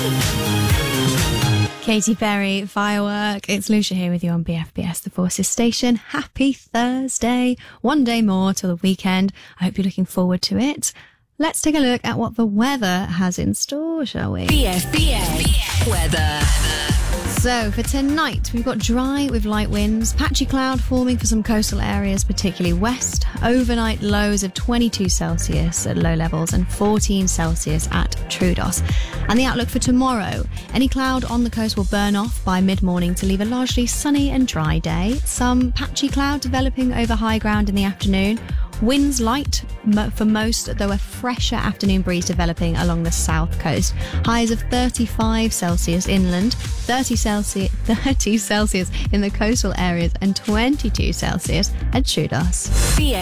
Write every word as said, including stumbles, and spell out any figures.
Katy Perry, Firework. It's Lucia here with you on B F B S, the Forces station. Happy Thursday. One day more till the weekend. I hope you're looking forward to it. Let's take a look at what the weather has in store, shall we? B F B S weather. So for tonight, we've got dry with light winds, patchy cloud forming for some coastal areas, particularly west. Overnight lows of twenty-two Celsius at low levels and fourteen Celsius at Troodos. And the outlook for tomorrow, any cloud on the coast will burn off by mid-morning to leave a largely sunny and dry day. Some patchy cloud developing over high ground in the afternoon. Winds light for most, though a fresher afternoon breeze developing along the south coast. Highs of thirty-five Celsius inland, thirty Celsius, thirty Celsius in the coastal areas and twenty-two Celsius at Troodos.